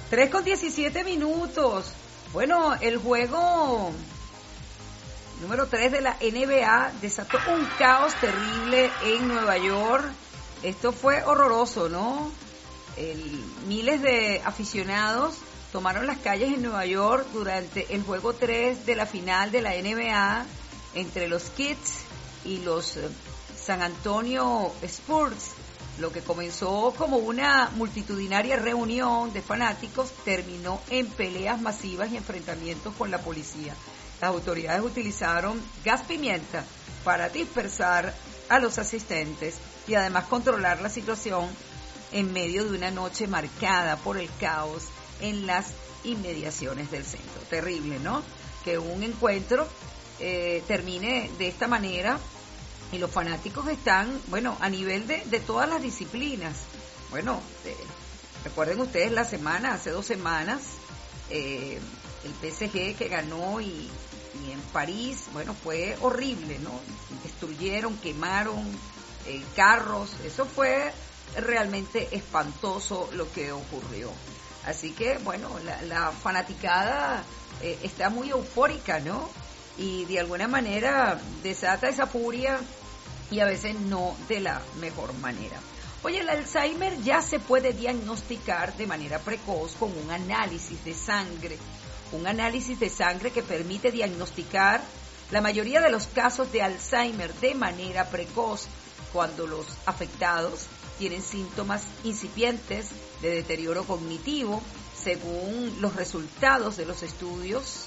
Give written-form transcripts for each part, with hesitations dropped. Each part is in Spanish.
3:17. Bueno, el juego número 3 de la NBA desató un caos terrible en Nueva York. Esto fue horroroso, ¿no? Miles de aficionados tomaron las calles en Nueva York durante el juego 3 de la final de la NBA entre los Knicks y los San Antonio Spurs. Lo que comenzó como una multitudinaria reunión de fanáticos terminó en peleas masivas y enfrentamientos con la policía. Las autoridades utilizaron gas pimienta para dispersar a los asistentes y además controlar la situación en medio de una noche marcada por el caos en las inmediaciones del centro. Terrible, ¿no? Que un encuentro termine de esta manera. Y los fanáticos están, bueno, a nivel de todas las disciplinas. Bueno, recuerden ustedes hace 2 semanas, el PSG que ganó y en París, bueno, fue horrible, ¿no? Destruyeron, quemaron carros, eso fue realmente espantoso lo que ocurrió. Así que, bueno, la fanaticada está muy eufórica, ¿no? Y de alguna manera desata esa furia y a veces no de la mejor manera. Oye, el Alzheimer ya se puede diagnosticar de manera precoz con un análisis de sangre. Un análisis de sangre que permite diagnosticar la mayoría de los casos de Alzheimer de manera precoz cuando los afectados tienen síntomas incipientes de deterioro cognitivo. Según los resultados de los estudios,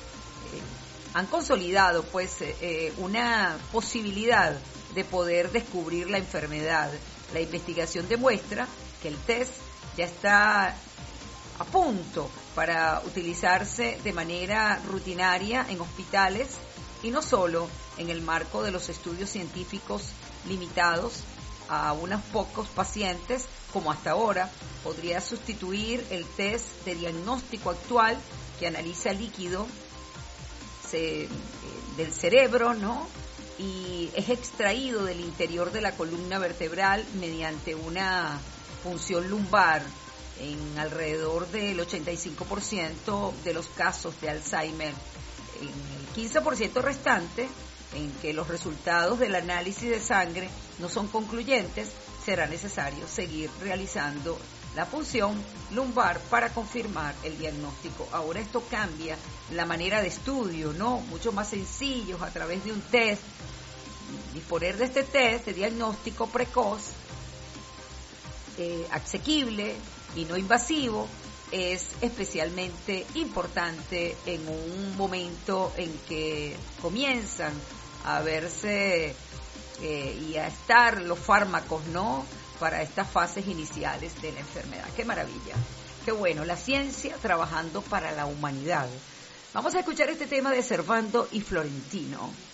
han consolidado pues una posibilidad de poder descubrir la enfermedad. La investigación demuestra que el test ya está a punto para utilizarse de manera rutinaria en hospitales y no solo en el marco de los estudios científicos limitados a unos pocos pacientes como hasta ahora. Podría sustituir el test de diagnóstico actual que analiza líquido del cerebro, ¿no? Y es extraído del interior de la columna vertebral mediante una punción lumbar. En alrededor del 85% de los casos de Alzheimer, en el 15% restante, en que los resultados del análisis de sangre no son concluyentes, será necesario seguir realizando la punción lumbar para confirmar el diagnóstico. Ahora esto cambia la manera de estudio, ¿no? Mucho más sencillos a través de un test. Disponer de este test de diagnóstico precoz, asequible y no invasivo, es especialmente importante en un momento en que comienzan a verse y a estar los fármacos, ¿no?, para estas fases iniciales de la enfermedad. ¡Qué maravilla! ¡Qué bueno! La ciencia trabajando para la humanidad. Vamos a escuchar este tema de Servando y Florentino.